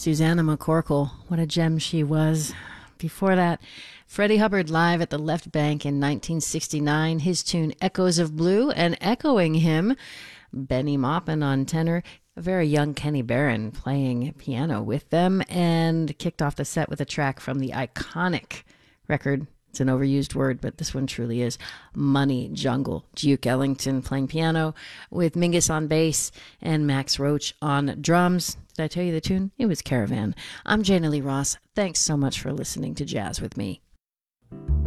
Susanna McCorkle, what a gem she was. Before that, Freddie Hubbard live at the Left Bank in 1969, his tune Echoes of Blue, and echoing him, Benny Maupin on tenor, a very young Kenny Barron playing piano with them, and kicked off the set with a track from the iconic record. It's an overused word, but this one truly is. Money Jungle. Duke Ellington playing piano with Mingus on bass and Max Roach on drums. Did I tell you the tune? It was Caravan. I'm Jana Lee Ross. Thanks so much for listening to Jazz with Me.